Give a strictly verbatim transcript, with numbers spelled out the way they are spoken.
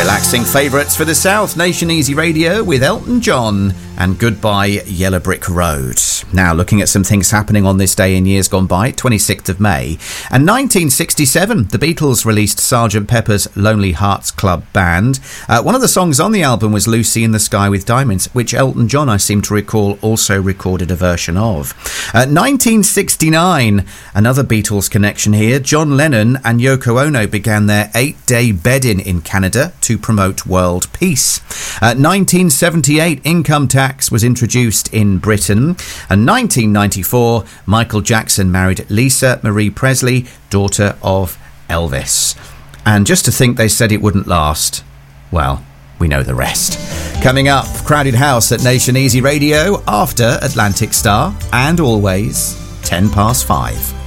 Relaxing favourites for the South, Nation Easy Radio with Elton John and Goodbye Yellow Brick Road. Now, looking at some things happening on this day in years gone by, twenty-sixth of May. And nineteen sixty-seven, the Beatles released Sergeant Pepper's Lonely Hearts Club Band. Uh, one of the songs on the album was Lucy in the Sky with Diamonds, which Elton John, I seem to recall, also recorded a version of. Uh, nineteen sixty-nine, another Beatles connection here. John Lennon and Yoko Ono began their eight-day bed-in in Canada to promote world peace. Uh, nineteen seventy-eight, income tax was introduced in Britain. And nineteen ninety-four, Michael Jackson married Lisa Marie Presley, daughter of Elvis. And just to think they said it wouldn't last, well, we know the rest. Coming up, Crowded House at Nation Easy Radio after Atlantic Star, and always ten past five.